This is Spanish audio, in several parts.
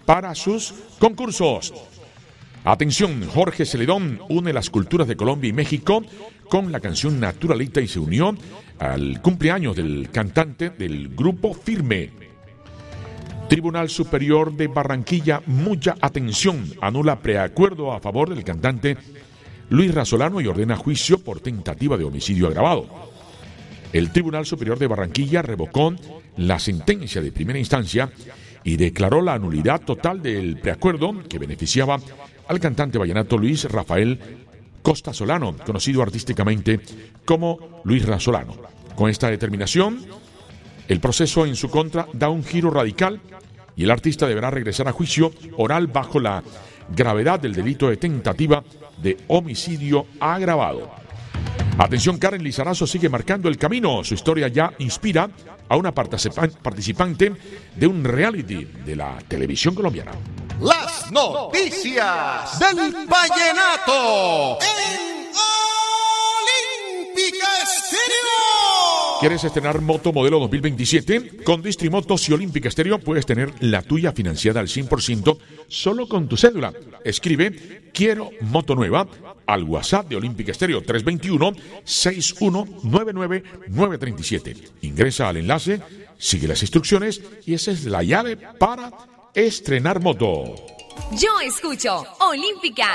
para sus concursos. Atención, Jorge Celedón une las culturas de Colombia y México con la canción Naturalita y se unió al cumpleaños del cantante del grupo Firme. Tribunal Superior de Barranquilla, mucha atención, anula preacuerdo a favor del cantante Luis Rasolano y ordena juicio por tentativa de homicidio agravado. El Tribunal Superior de Barranquilla revocó la sentencia de primera instancia y declaró la nulidad total del preacuerdo que beneficiaba al cantante vallenato Luis Rafael Costa Solano, conocido artísticamente como Luis Rasolano. Con esta determinación, el proceso en su contra da un giro radical y el artista deberá regresar a juicio oral bajo la gravedad del delito de tentativa de homicidio agravado. Atención, Karen Lizarazo sigue marcando el camino. Su historia ya inspira a una participante de un reality de la televisión colombiana. Las noticias del vallenato en Olímpica Estéreo. ¿Quieres estrenar moto modelo 2027? Con Distrimotos y Olímpica Estéreo puedes tener la tuya financiada al 100% solo con tu cédula. Escribe "Quiero moto nueva" al WhatsApp de Olímpica Estéreo 321-6199-937. Ingresa al enlace, sigue las instrucciones y esa es la llave para estrenar moto. Yo escucho Olímpica.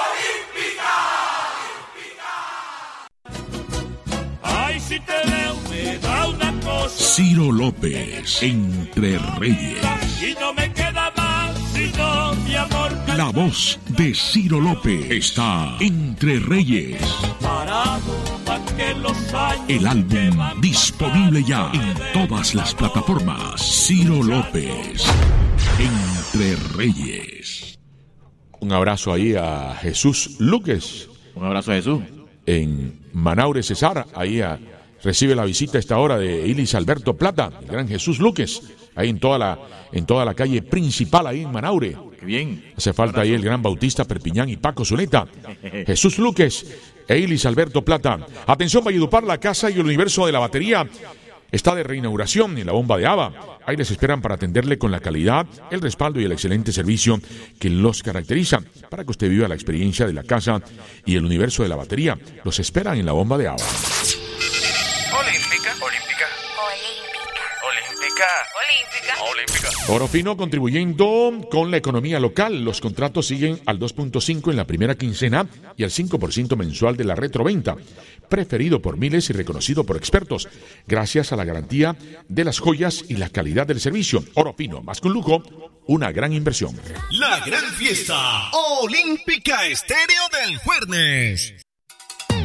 Ay, si te veo, me da una cosa. Ciro López, Entre Reyes. Y no me queda más sino mi amor. La voz de Ciro López está Entre Reyes. Parado, pa' que los años El álbum disponible ya en todas las plataformas. Ciro López, Entre Reyes. Un abrazo ahí a Jesús Luques. Un abrazo a Jesús. En Manaure, Cesar, ahí recibe la visita a esta hora de Ilis Alberto Plata, el gran Jesús Luques, ahí en toda la calle principal, ahí en Manaure. Qué bien. Hace falta ahí el gran Bautista Perpiñán y Paco Zuleta. Jesús Luques e Ilis Alberto Plata. Atención, Valledupar, la casa y el universo de la batería está de reinauguración en la bomba de Ava. Ahí les esperan para atenderle con la calidad, el respaldo y el excelente servicio que los caracteriza, para que usted viva la experiencia de la casa y el universo de la batería. Los esperan en la bomba de Ava. Olímpica, olímpica, olímpica, olímpica, olímpica. Oro Fino contribuyendo con la economía local. Los contratos siguen al 2.5 en la primera quincena y al 5% mensual de la retroventa. Preferido por miles y reconocido por expertos, gracias a la garantía de las joyas y la calidad del servicio. Oro Fino, más con lujo, una gran inversión. La gran fiesta Olímpica Estéreo del Jueves.